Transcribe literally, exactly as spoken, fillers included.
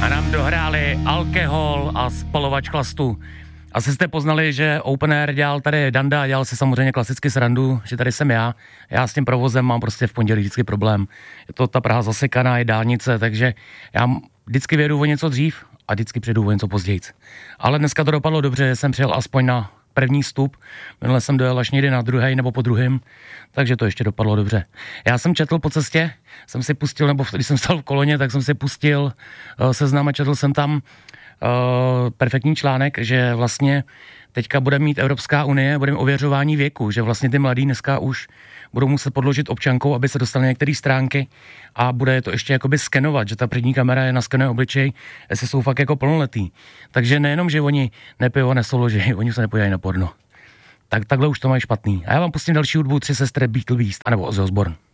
A nám dohráli Alkohol a Spalovač chlastu. Asi jste poznali, že Open Air dělal tady Danda, dělal si samozřejmě klasicky srandu, že tady jsem já. Já s tím provozem mám prostě v pondělí vždycky problém. Je to ta Praha zasekaná, je dálnice, takže já vždycky vědu o něco dřív a vždycky přijedu o něco později. Ale dneska to dopadlo dobře, jsem přijel aspoň na první vstup, minule jsem dojel až někdy na druhý nebo po druhém, takže to ještě dopadlo dobře. Já jsem četl po cestě, jsem si pustil, nebo když jsem stal v koloně, tak jsem si pustil uh, seznam a četl jsem tam uh, perfektní článek, že vlastně teďka bude mít Evropská unie, bude mít ověřování věku, že vlastně ty mladí dneska už budou muset podložit občankou, aby se dostali na některé stránky a bude to ještě jakoby skenovat, že ta přední kamera je naskenuje obličej, jestli jsou fakt jako plnoletý. Takže nejenom, že oni nepijou a nesouloží, oni se nepojívají na porno. Tak takhle už to mají špatný. A já vám pustím další hudbu Tři sestry Beatle Beast, anebo Ozzy Osbourne.